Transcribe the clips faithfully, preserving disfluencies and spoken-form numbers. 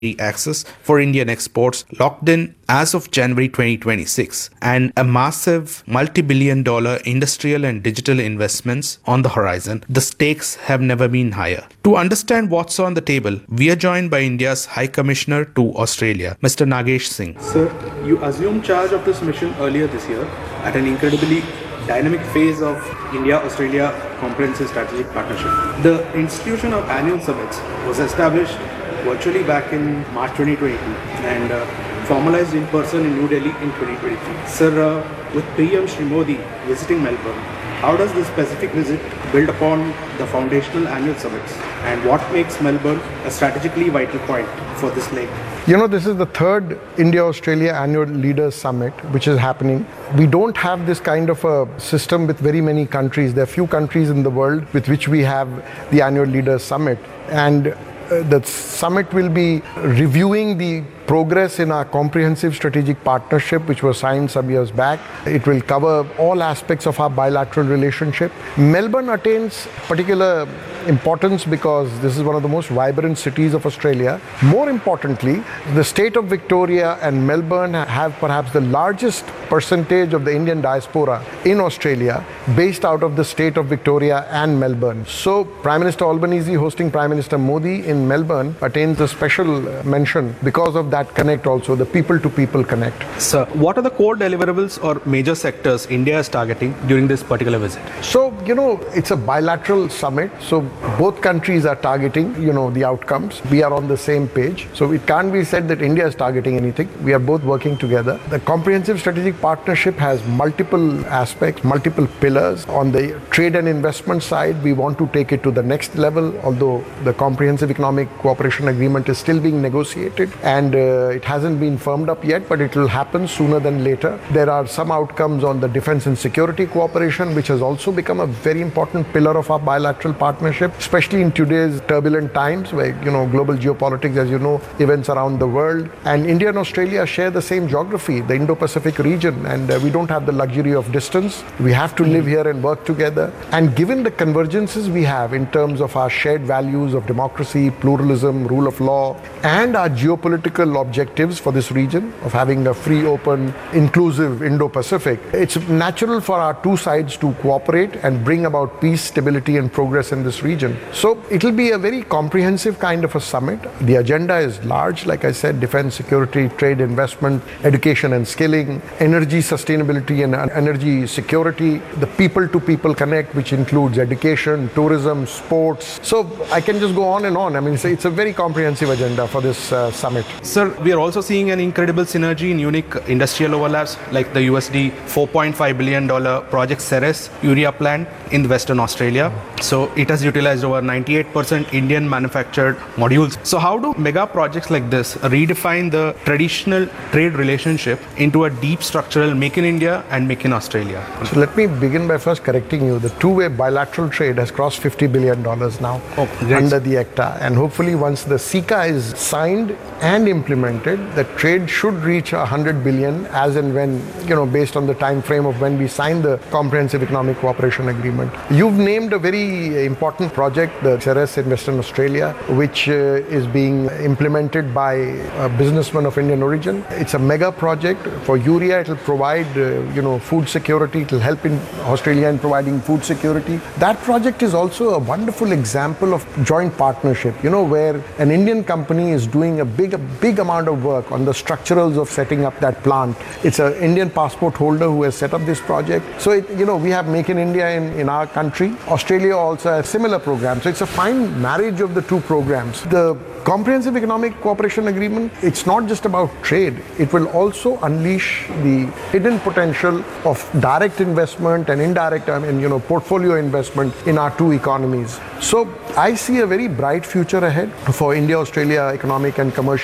access for Indian exports locked in as of January twenty twenty-six, and a massive multi-billion dollar industrial and digital investments on the horizon. The stakes have never been higher. To understand what's on the table, we are joined by India's High Commissioner to Australia, Mister Nagesh Singh. Sir, you assumed charge of this mission earlier this year at an incredibly dynamic phase of India-Australia Comprehensive Strategic Partnership. The institution of annual summits was established virtually back in March twenty twenty-two and uh, formalized in person in New Delhi in twenty twenty-three. Sir, uh, with P M Shri Modi visiting Melbourne, how does this specific visit build upon the foundational annual summits, and what makes Melbourne a strategically vital point for this leg? You know, this is the third India-Australia Annual Leaders Summit which is happening. We don't have this kind of a system with very many countries. There are few countries in the world with which we have the Annual Leaders Summit. And uh, the summit will be reviewing the progress in our comprehensive strategic partnership, which was signed some years back. It will cover all aspects of our bilateral relationship. Melbourne attains particular importance because this is one of the most vibrant cities of Australia. More importantly, the state of Victoria and Melbourne have perhaps the largest percentage of the Indian diaspora in Australia based out of the state of Victoria and Melbourne. So Prime Minister Albanese hosting Prime Minister Modi in Melbourne attains a special mention because of that connect also, the people-to-people connect. Sir, what are the core deliverables or major sectors India is targeting during this particular visit? So, you know, it's a bilateral summit. So both countries are targeting, you know, the outcomes. We are on the same page. So it can't be said that India is targeting anything. We are both working together. The comprehensive strategic partnership has multiple aspects, multiple pillars. On the trade and investment side, we want to take it to the next level, although the comprehensive economic cooperation agreement is still being negotiated and uh, it hasn't been firmed up yet, but it will happen sooner than later. There are some outcomes on the defense and security cooperation, which has also become a very important pillar of our bilateral partnership, especially in today's turbulent times where, you know, global geopolitics, as you know, events around the world. And India and Australia share the same geography, the Indo-Pacific region, and uh, we don't have the luxury of distance. We have to live here and work together. And given the convergences we have in terms of our shared values of democracy, pluralism, rule of law, and our geopolitical objectives for this region of having a free, open, inclusive Indo-Pacific, it's natural for our two sides to cooperate and bring about peace, stability, and progress in this region. So it'll be a very comprehensive kind of a summit. The agenda is large, like I said, defense, security, trade, investment, education and skilling, energy sustainability and energy security, the people-to-people connect, which includes education, tourism, sports. So I can just go on and on. I mean, it's a, it's a very comprehensive agenda for this uh, summit. Sir, we are also seeing an incredible synergy in unique industrial overlaps like the U S D four point five billion dollars Project Ceres urea plant in Western Australia. So it has utilized over ninety-eight percent Indian manufactured modules. So how do mega projects like this redefine the traditional trade relationship into a deep structural make in India and make in Australia? So let me begin by first correcting you. The two-way bilateral trade has crossed fifty billion dollars now oh, under the A C T A. And hopefully once the S I C A is signed and implemented, the trade should reach one hundred billion as and when, you know, based on the time frame of when we sign the Comprehensive Economic Cooperation Agreement. You've named a very important project, the Ceres in Western Australia, which uh, is being implemented by a businessman of Indian origin. It's a mega project. For urea, it will provide, uh, you know, food security. It will help in Australia in providing food security. That project is also a wonderful example of joint partnership, you know, where an Indian company is doing a big, a big amount of work on the structurals of setting up that plant. It's an Indian passport holder who has set up this project. So, it, you know, we have Make in India in, in our country. Australia also has similar programs. So it's a fine marriage of the two programs. The Comprehensive Economic Cooperation Agreement, it's not just about trade. It will also unleash the hidden potential of direct investment and indirect, I mean, you know, portfolio investment in our two economies. So I see a very bright future ahead for India-Australia economic and commercial partnership.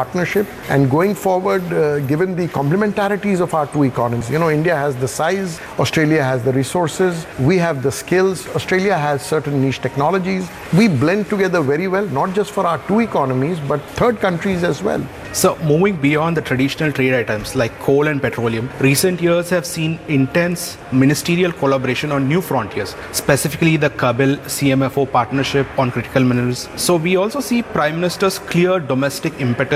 partnership. And going forward, uh, given the complementarities of our two economies, you know, India has the size, Australia has the resources, we have the skills, Australia has certain niche technologies. We blend together very well, not just for our two economies, but third countries as well. So, moving beyond the traditional trade items like coal and petroleum, recent years have seen intense ministerial collaboration on new frontiers, specifically the Kabil C M F O partnership on critical minerals. So, we also see Prime Minister's clear domestic impetus